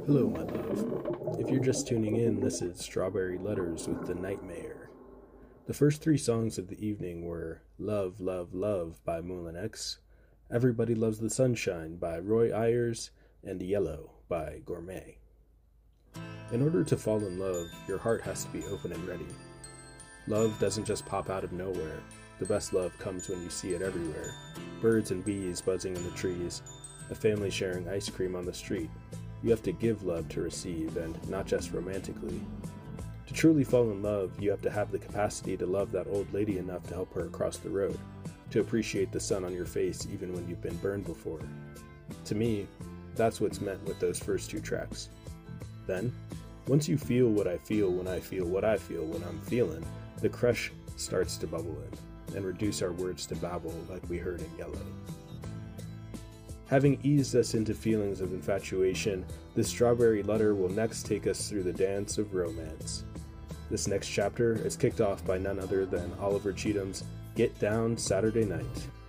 Hello, my love. If you're just tuning in, this is Strawberry Letters with the Nightmare. The first three songs of the evening were Love, Love, Love by Moulin X, Everybody Loves the Sunshine by Roy Ayers, and Yellow by Gourmet. In order to fall in love, your heart has to be open and ready. Love doesn't just pop out of nowhere. The best love comes when you see it everywhere. Birds and bees buzzing in the trees, a family sharing ice cream on the street. You have to give love to receive, and not just romantically. To truly fall in love, you have to have the capacity to love that old lady enough to help her across the road, to appreciate the sun on your face even when you've been burned before. To me, that's what's meant with those first two tracks. Then, once you feel what I feel when I feel what I feel when I'm feeling, the crush starts to bubble in, and reduce our words to babble like we heard in Yellow. Having eased us into feelings of infatuation, this strawberry letter will next take us through the dance of romance. This next chapter is kicked off by none other than Oliver Cheatham's Get Down Saturday Night.